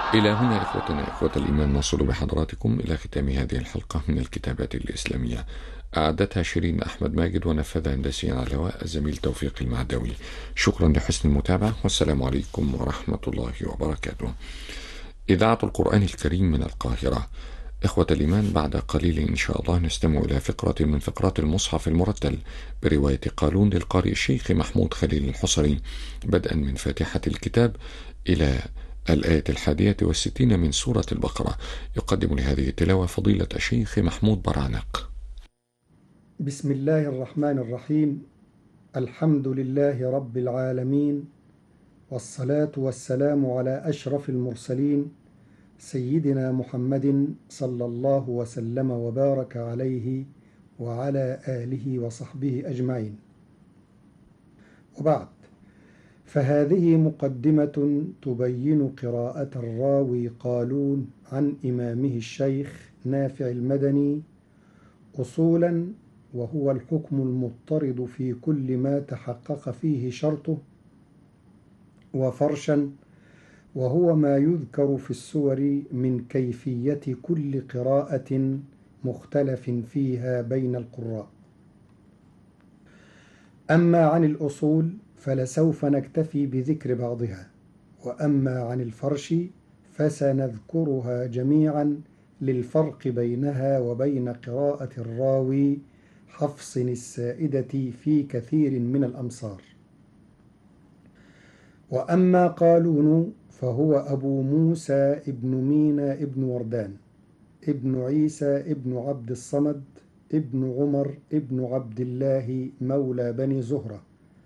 إلى هنا إخوتنا إخوة الإيمان نصل بحضراتكم إلى ختام هذه الحلقة من الكتابات الإسلامية. أعدتها شيرين أحمد ماجد، ونفذ هندسيا على الهواء الزميل توفيق المعدوي. شكرا لحسن المتابعة، والسلام عليكم ورحمة الله وبركاته. إذاعة القرآن الكريم من القاهرة. إخوة الإيمان، بعد قليل إن شاء الله نستمع إلى فقرة من فقرات المصحف المرتل برواية قالون للقارئ الشيخ محمود خليل الحصري، بدءا من فاتحة الكتاب إلى الآية 61 من سورة البقرة. يقدم لهذه التلاوة فضيلة الشيخ محمود برعنق. بسم الله الرحمن الرحيم. الحمد لله رب العالمين، والصلاة والسلام على أشرف المرسلين سيدنا محمد صلى الله وسلم وبارك عليه وعلى آله وصحبه أجمعين. وبعد، فهذه مقدمة تبين قراءة الراوي قالون عن إمامه الشيخ نافع المدني أصولا، وهو الحكم المضطرد في كل ما تحقق فيه شرطه، وفرشا، وهو ما يذكر في السور من كيفية كل قراءة مختلف فيها بين القراء. أما عن الأصول فلسوف نكتفي بذكر بعضها، وأما عن الفرش فسنذكرها جميعا للفرق بينها وبين قراءة الراوي حفص السائدة في كثير من الأمصار. وأما قالون فهو أبو موسى ابن مينا ابن وردان ابن عيسى ابن عبد الصمد ابن عمر ابن عبد الله مولى بني زهرة،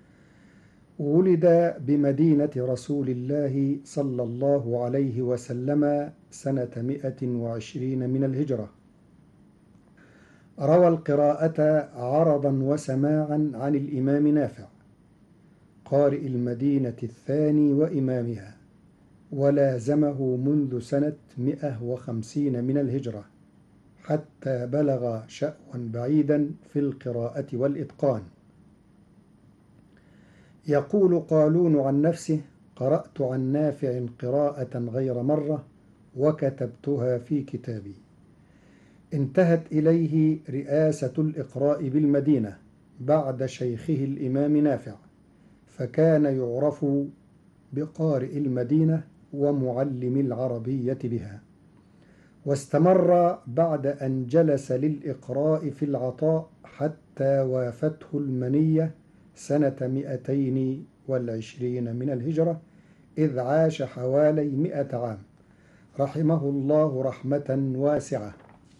ولد بمدينة رسول الله صلى الله عليه وسلم سنة 120 من الهجرة. روى القراءة عرضا وسماعا عن الإمام نافع قارئ المدينة الثاني وإمامها، ولازمه منذ سنة 150 من الهجرة حتى بلغ شأوا بعيدا في القراءة والإتقان. يقول قالون عن نفسه: قرأت عن نافع قراءة غير مرة وكتبتها في كتابي. انتهت إليه رئاسة الإقراء بالمدينة بعد شيخه الإمام نافع، فكان يعرف بقارئ المدينة ومعلم العربية بها. واستمر بعد أن جلس للإقراء في العطاء حتى وافته المنية سنة 220 من الهجرة، إذ عاش حوالي 100 عام، رحمه الله رحمة واسعة.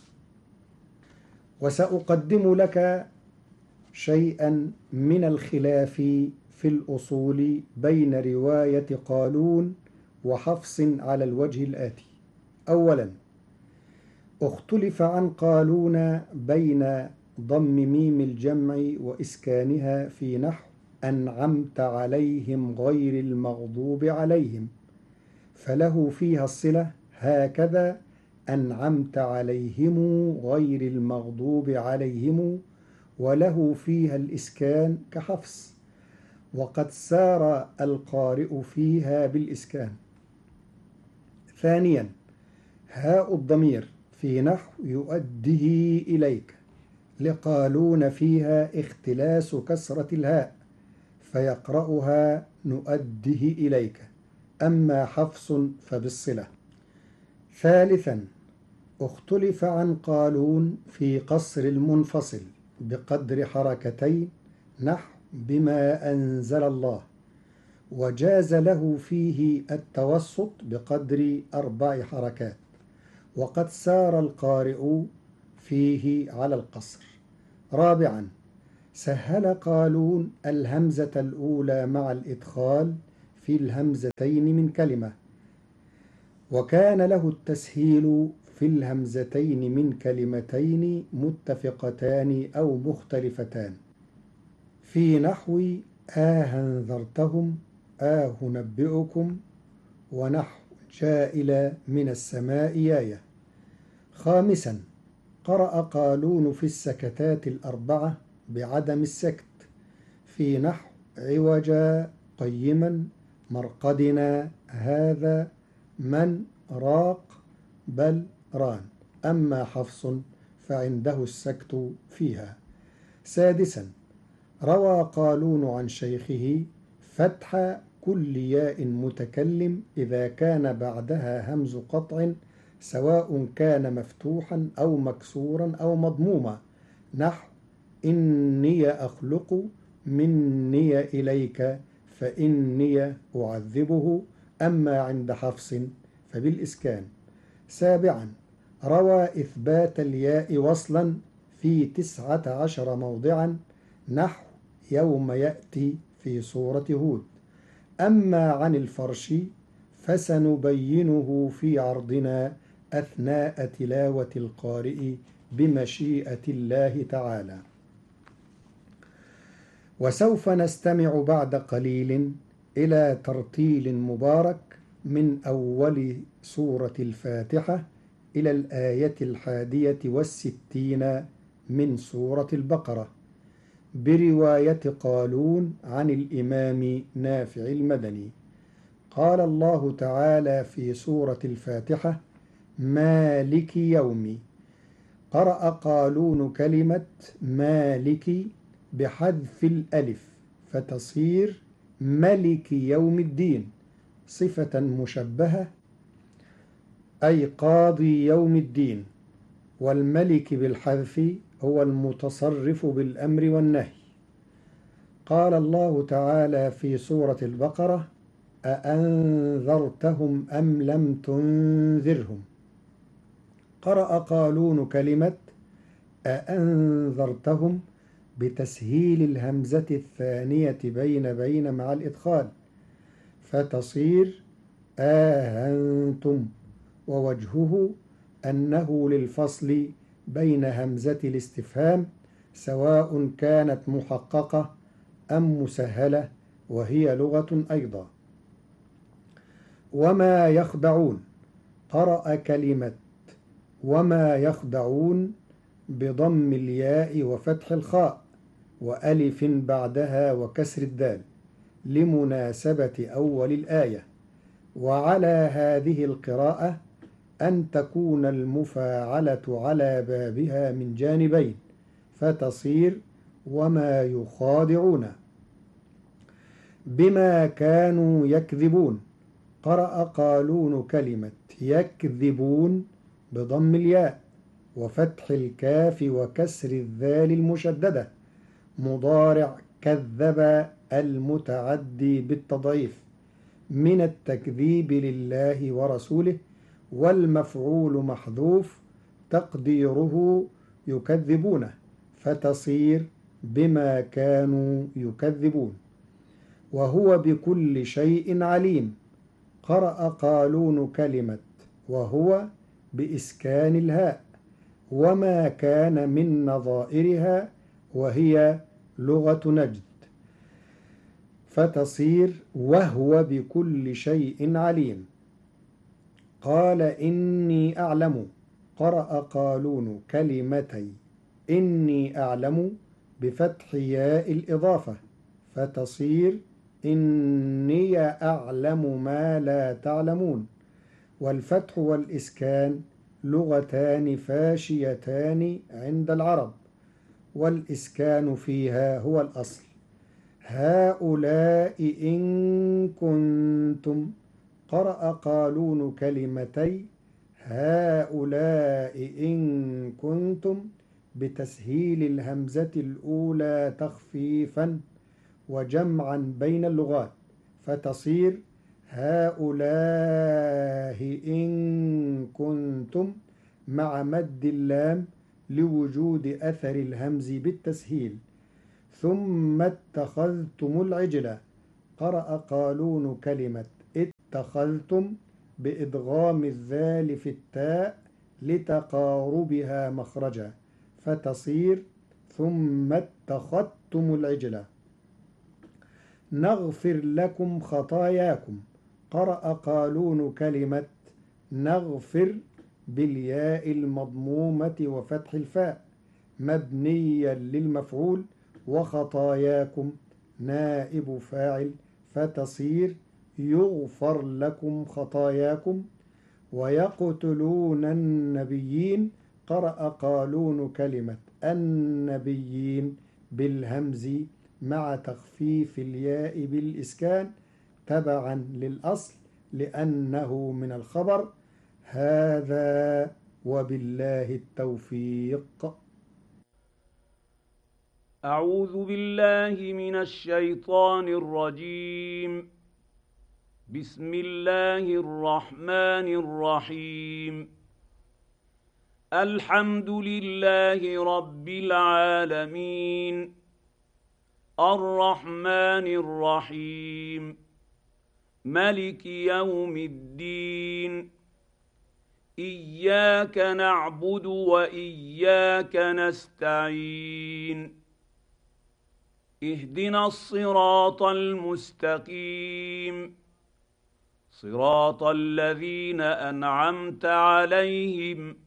وسأقدم لك شيئا من الخلاف في الأصول بين رواية قالون وحفص على الوجه الآتي. أولا، اختلف عن قالون بين ضم ميم الجمع وإسكانها في نحو أنعمت عليهم غير المغضوب عليهم، فله فيها الصلة هكذا أنعمت عليهم غير المغضوب عليهم، وله فيها الإسكان كحفص، وقد سار القارئ فيها بالإسكان. ثانيا، هاء الضمير في نحو يؤديه إليك، لقالون فيها اختلاس كسرة الهاء فيقرأها نؤديه إليك، أما حفص فبالصلة. ثالثا، اختلف عن قالون في قصر المنفصل بقدر حركتين نحو بما أنزل الله، وجاز له فيه التوسط بقدر 4 حركات، وقد سار القارئ فيه على القصر. رابعا، سهل قالون الهمزة الأولى مع الإدخال في الهمزتين من كلمة، وكان له التسهيل في الهمزتين من كلمتين متفقتان أو مختلفتان، في نحو أنذرتهم نبئكم، ونحو جائل من السماء ياية. خامسا، قرأ قالون في السكتات ال4 بعدم السكت، في نحو عوجا قيما مرقدنا هذا من راق بل ران. أما حفص فعنده السكت فيها. سادسا، روى قالون عن شيخه فتح كل ياء متكلم إذا كان بعدها همز قطع، سواء كان مفتوحا أو مكسورا أو مضموما، نحو إني أخلق مني إليك فإني أعذبه. أما عند حفص فبالإسكان. سابعا، روى إثبات الياء وصلا في 19 موضعا، نحو يوم يأتي في سورة هود. أما عن الفرش فسنبينه في عرضنا أثناء تلاوة القارئ بمشيئة الله تعالى. وسوف نستمع بعد قليل إلى ترتيل مبارك من أول سورة الفاتحة إلى الآية 61 من سورة البقرة، برواية قالون عن الإمام نافع المدني. قال الله تعالى في سورة الفاتحة: مالك يوم. قرأ قالون كلمة مالك بحذف الألف فتصير ملك يوم الدين، صفة مشبهة أي قاضي يوم الدين، والملك بالحذف هو المتصرف بالأمر والنهي. قال الله تعالى في سورة البقرة: أأنذرتهم أم لم تنذرهم. قرأ قالون كلمة أأنذرتهم بتسهيل الهمزة الثانية بين مع الإدخال فتصير آهنتم، ووجهه أنه للفصل بين همزة الاستفهام سواء كانت محققة أم مسهلة، وهي لغة أيضا. وما يخدعون. قرأ كلمة وما يخدعون بضم الياء وفتح الخاء وألف بعدها وكسر الدال لمناسبة أول الآية. وعلى هذه القراءة أن تكون المفاعلة على بابها من جانبين فتصير وما يخادعون. بما كانوا يكذبون. قرأ قالون كلمة يكذبون بضم الياء وفتح الكاف وكسر الذال المشددة، مضارع كذب المتعدي بالتضعيف من التكذيب لله ورسوله، والمفعول محذوف تقديره يكذبونه فتصير بما كانوا يكذبون. وهو بكل شيء عليم. قرأ قالون كلمة وهو بإسكان الهاء وما كان من نظائرها، وهي لغة نجد، فتصير وهو بكل شيء عليم. قال إني أعلم. قرأ قالون كلمتي إني أعلم بفتح ياء الإضافة فتصير إني أعلم ما لا تعلمون. والفتح والإسكان لغتان فاشيتان عند العرب، والإسكان فيها هو الأصل. هؤلاء إن كنتم. قرأ قالون كلمتي هؤلاء إن كنتم بتسهيل الهمزة الأولى تخفيفا وجمعا بين اللغات فتصير هؤلاء إن كنتم مع مد اللام لوجود أثر الهمز بالتسهيل. ثم اتخذتم العجل. قرأ قالون كلمة اتخذتم بإدغام الذال في التاء لتقاربها مخرجا فتصير ثم اتخذتم العجل. نغفر لكم خطاياكم. قرأ قالون كلمة نغفر بالياء المضمومة وفتح الفاء مبنيا للمفعول، وخطاياكم نائب فاعل فتصير يغفر لكم خطاياكم. ويقتلون النبيين قرأ قالون كلمة النبيين بالهمز مع تخفيف الياء بالإسكان تبعا للأصل لأنه من الخبر. هذا وبالله التوفيق. أعوذ بالله من الشيطان الرجيم. بسم الله الرحمن الرحيم. الحمد لله رب العالمين الرحمن الرحيم ملك يوم الدين إياك نعبد وإياك نستعين اهدنا الصراط المستقيم صراط الذين أنعمت عليهم